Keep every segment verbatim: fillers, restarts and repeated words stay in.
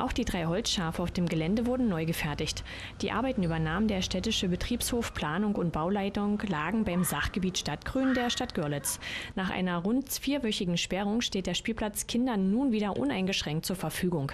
Auch die drei Holzschafe auf dem Gelände wurden neu gefertigt. Die Arbeiten übernahm der städtische Betriebshof Planung und Bauleitung, lagen beim Sachgebiet Stadtgrün der Stadt Görlitz. Nach einer rund vierwöchigen Sperrung steht der Spielplatz Kindern nun wieder uneingeschränkt zur Verfügung.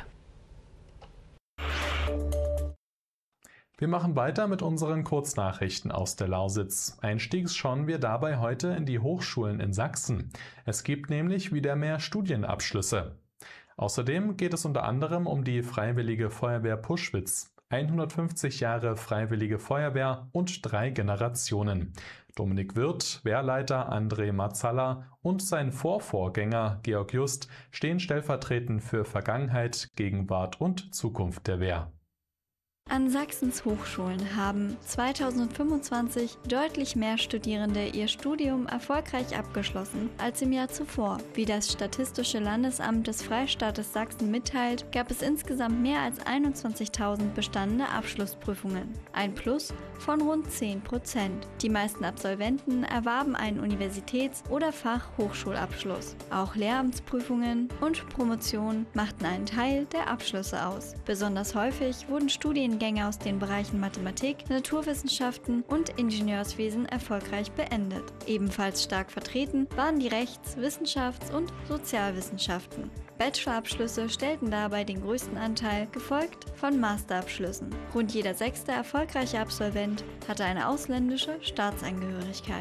Wir machen weiter mit unseren Kurznachrichten aus der Lausitz. Einstiegs schauen wir dabei heute in die Hochschulen in Sachsen. Es gibt nämlich wieder mehr Studienabschlüsse. Außerdem geht es unter anderem um die Freiwillige Feuerwehr Puschwitz. hundertfünfzig Jahre Freiwillige Feuerwehr und drei Generationen. Dominik Wirth, Wehrleiter André Mazzalla und sein Vorvorgänger Georg Just stehen stellvertretend für Vergangenheit, Gegenwart und Zukunft der Wehr. An Sachsens Hochschulen haben zweitausendfünfundzwanzig deutlich mehr Studierende ihr Studium erfolgreich abgeschlossen als im Jahr zuvor. Wie das Statistische Landesamt des Freistaates Sachsen mitteilt, gab es insgesamt mehr als einundzwanzigtausend bestandene Abschlussprüfungen, ein Plus von rund zehn Prozent. Die meisten Absolventen erwarben einen Universitäts- oder Fachhochschulabschluss. Auch Lehramtsprüfungen und Promotionen machten einen Teil der Abschlüsse aus. Besonders häufig wurden Studien Gänge aus den Bereichen Mathematik, Naturwissenschaften und Ingenieurswesen erfolgreich beendet. Ebenfalls stark vertreten waren die Rechts-, Wissenschafts- und Sozialwissenschaften. Bachelorabschlüsse stellten dabei den größten Anteil, gefolgt von Masterabschlüssen. Rund jeder sechste erfolgreiche Absolvent hatte eine ausländische Staatsangehörigkeit.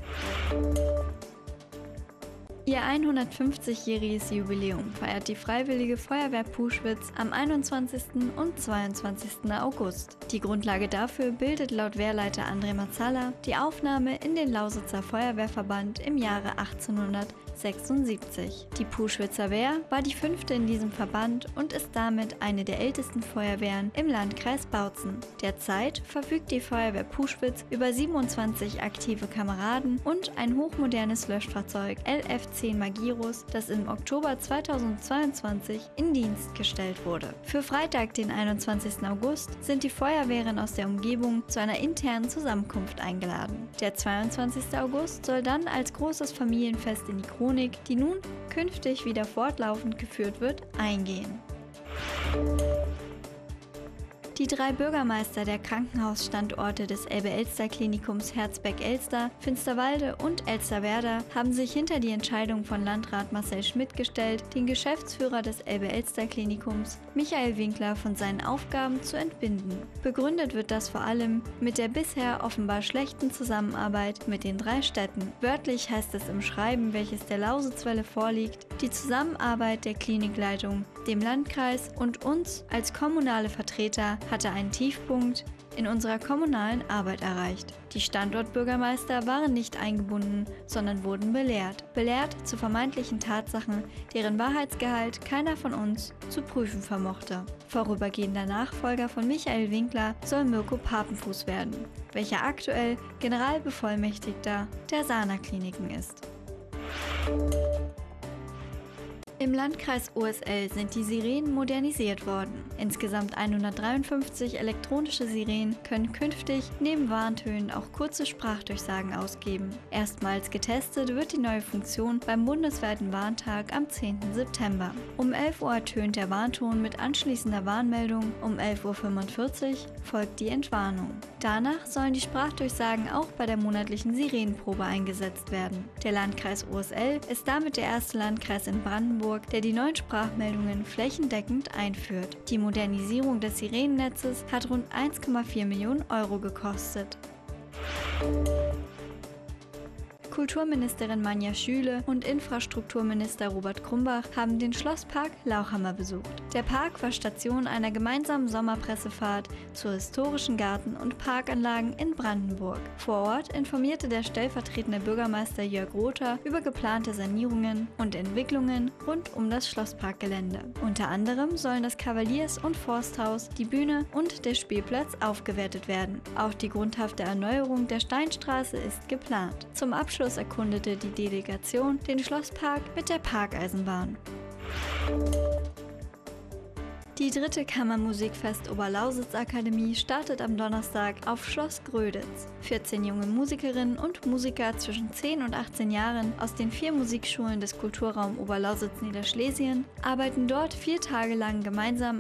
Ihr hundertfünfzigjähriges Jubiläum feiert die Freiwillige Feuerwehr Puschwitz am einundzwanzigsten und zweiundzwanzigsten August. Die Grundlage dafür bildet laut Wehrleiter André Mazzalla die Aufnahme in den Lausitzer Feuerwehrverband im Jahre achtzehnhundertsechsundsiebzig. Die Puschwitzer Wehr war die fünfte in diesem Verband und ist damit eine der ältesten Feuerwehren im Landkreis Bautzen. Derzeit verfügt die Feuerwehr Puschwitz über siebenundzwanzig aktive Kameraden und ein hochmodernes Löschfahrzeug L F zehn Magirus, das im Oktober zweitausendzweiundzwanzig in Dienst gestellt wurde. Für Freitag, den einundzwanzigsten August, sind die Feuerwehren aus der Umgebung zu einer internen Zusammenkunft eingeladen. Der zweiundzwanzigste August soll dann als großes Familienfest in die Chronik, die nun künftig wieder fortlaufend geführt wird, eingehen. Die drei Bürgermeister der Krankenhausstandorte des Elbe-Elster-Klinikums Herzberg-Elster, Finsterwalde und Elsterwerda haben sich hinter die Entscheidung von Landrat Marcel Schmidt gestellt, den Geschäftsführer des Elbe-Elster-Klinikums, Michael Winkler, von seinen Aufgaben zu entbinden. Begründet wird das vor allem mit der bisher offenbar schlechten Zusammenarbeit mit den drei Städten. Wörtlich heißt es im Schreiben, welches der Lausitzwelle vorliegt: Die Zusammenarbeit der Klinikleitung, dem Landkreis und uns als kommunale Vertreter hatte einen Tiefpunkt in unserer kommunalen Arbeit erreicht. Die Standortbürgermeister waren nicht eingebunden, sondern wurden belehrt. Belehrt zu vermeintlichen Tatsachen, deren Wahrheitsgehalt keiner von uns zu prüfen vermochte. Vorübergehender Nachfolger von Michael Winkler soll Mirko Papenfuß werden, welcher aktuell Generalbevollmächtigter der Sana Kliniken ist. Im Landkreis O S L sind die Sirenen modernisiert worden. Insgesamt hundertdreiundfünfzig elektronische Sirenen können künftig neben Warntönen auch kurze Sprachdurchsagen ausgeben. Erstmals getestet wird die neue Funktion beim bundesweiten Warntag am zehnten September. Um elf Uhr ertönt der Warnton mit anschließender Warnmeldung, um elf Uhr fünfundvierzig folgt die Entwarnung. Danach sollen die Sprachdurchsagen auch bei der monatlichen Sirenenprobe eingesetzt werden. Der Landkreis O S L ist damit der erste Landkreis in Brandenburg, der die neuen Sprachmeldungen flächendeckend einführt. Die Modernisierung des Sirenennetzes hat rund eins Komma vier Millionen Euro gekostet. Kulturministerin Manja Schüle und Infrastrukturminister Robert Krumbach haben den Schlosspark Lauchhammer besucht. Der Park war Station einer gemeinsamen Sommerpressefahrt zu historischen Garten- und Parkanlagen in Brandenburg. Vor Ort informierte der stellvertretende Bürgermeister Jörg Rother über geplante Sanierungen und Entwicklungen rund um das Schlossparkgelände. Unter anderem sollen das Kavaliers- und Forsthaus, die Bühne und der Spielplatz aufgewertet werden. Auch die grundhafte Erneuerung der Steinstraße ist geplant. Zum Abschluss erkundete die Delegation den Schlosspark mit der Parkeisenbahn. Die dritte Kammermusikfest Oberlausitz Akademie startet am Donnerstag auf Schloss Gröditz. vierzehn junge Musikerinnen und Musiker zwischen zehn und achtzehn Jahren aus den vier Musikschulen des Kulturraum Oberlausitz Niederschlesien arbeiten dort vier Tage lang gemeinsam